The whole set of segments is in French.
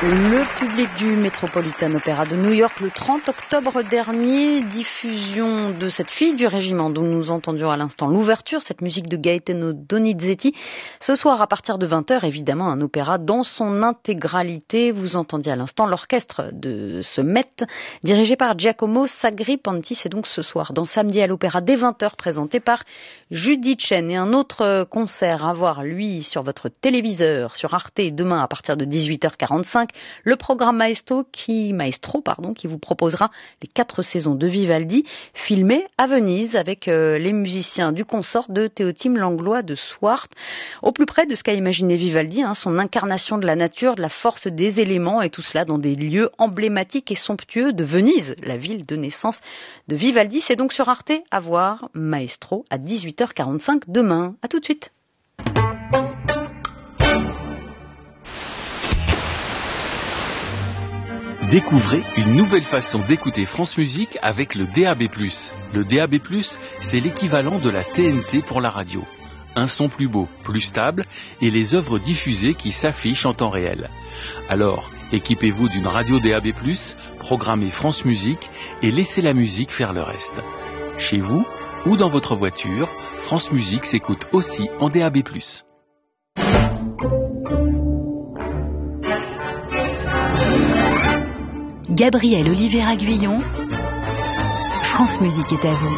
Le public du Metropolitan Opera de New York le 30 octobre dernier, diffusion de cette fille du régiment dont nous entendions à l'instant l'ouverture, cette musique de Gaetano Donizetti. Ce soir à partir de 20h, évidemment un opéra dans son intégralité. Vous entendiez à l'instant l'orchestre de ce Met dirigé par Giacomo Sagri-Panti. C'est donc ce soir dans Samedi à l'Opéra dès 20h présenté par Judy Chen. Et un autre concert à voir lui sur votre téléviseur sur Arte demain à partir de 18h45. Le programme Maestro qui vous proposera les 4 saisons de Vivaldi filmées à Venise avec les musiciens du consort de Théotime Langlois de Swart, au plus près de ce qu'a imaginé Vivaldi, son incarnation de la nature, de la force des éléments, et tout cela dans des lieux emblématiques et somptueux de Venise, la ville de naissance de Vivaldi. C'est donc sur Arte à voir Maestro à 18h45 demain. À tout de suite. Découvrez une nouvelle façon d'écouter France Musique avec le DAB+. Le DAB+, c'est l'équivalent de la TNT pour la radio. Un son plus beau, plus stable et les œuvres diffusées qui s'affichent en temps réel. Alors, équipez-vous d'une radio DAB+, programmez France Musique et laissez la musique faire le reste. Chez vous ou dans votre voiture, France Musique s'écoute aussi en DAB+. Gabriel Oliveira-Guillon, France Musique est à vous.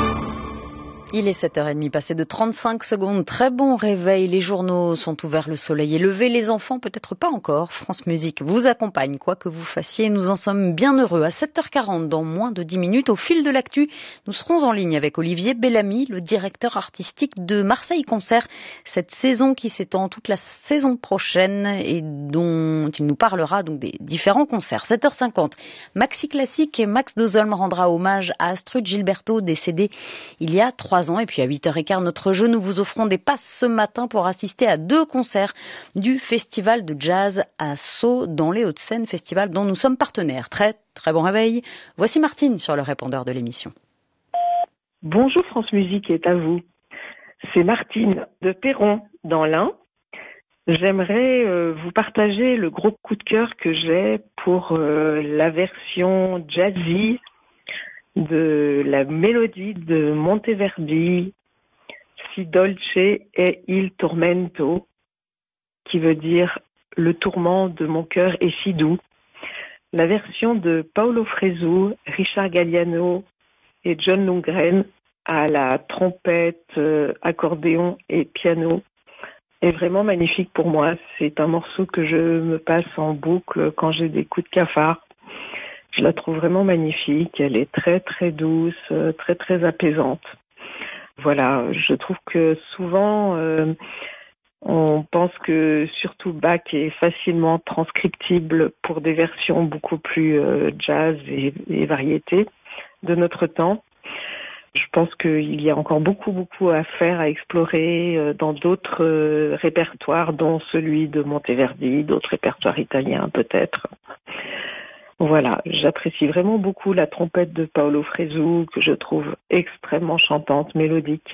Il est 7h30, passé de 35 secondes. Très bon réveil, les journaux sont ouverts, le soleil est levé, les enfants peut-être pas encore. France Musique vous accompagne, quoi que vous fassiez. Nous en sommes bien heureux. À 7h40, dans moins de 10 minutes, au fil de l'actu, nous serons en ligne avec Olivier Bellamy, le directeur artistique de Marseille Concert. Cette saison qui s'étend toute la saison prochaine et dont il nous parlera donc des différents concerts. 7h50, Maxi Classique et Max Dozolm rendra hommage à Astrud Gilberto, décédé il y a 3 ans. Et puis à 8h15, notre jeu, nous vous offrons des passes ce matin pour assister à 2 concerts du Festival de Jazz à Sceaux dans les Hauts-de-Seine, festival dont nous sommes partenaires. Très très bon réveil. Voici Martine sur le répondeur de l'émission. Bonjour, France Musique est à vous. C'est Martine de Perron dans l'Ain. J'aimerais vous partager le gros coup de cœur que j'ai pour la version jazzy de la mélodie de Monteverdi, Si dolce e il tormento, qui veut dire le tourment de mon cœur est si doux. La version de Paolo Fresu, Richard Galliano et John Lundgren à la trompette, accordéon et piano est vraiment magnifique pour moi. C'est un morceau que je me passe en boucle quand j'ai des coups de cafard. Je la trouve vraiment magnifique. Elle est très très douce, très très apaisante. Voilà, je trouve que souvent on pense que surtout Bach est facilement transcriptible pour des versions beaucoup plus jazz et variété de notre temps. Je pense qu'il y a encore beaucoup à faire, à explorer dans d'autres répertoires, dont celui de Monteverdi, d'autres répertoires italiens peut-être. Voilà, j'apprécie vraiment beaucoup la trompette de Paolo Fresu, que je trouve extrêmement chantante, mélodique.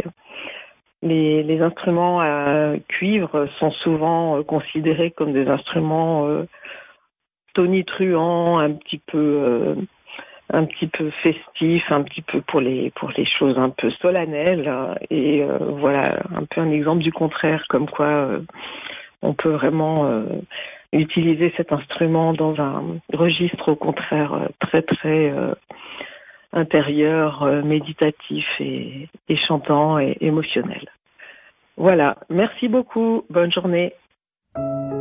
Les instruments à cuivre sont souvent considérés comme des instruments tonitruants, un petit peu festifs, un petit peu pour les choses un peu solennelles. Et voilà, un peu un exemple du contraire, comme quoi on peut vraiment utiliser cet instrument dans un registre au contraire très très intérieur, méditatif et chantant et émotionnel. Voilà, merci beaucoup, bonne journée.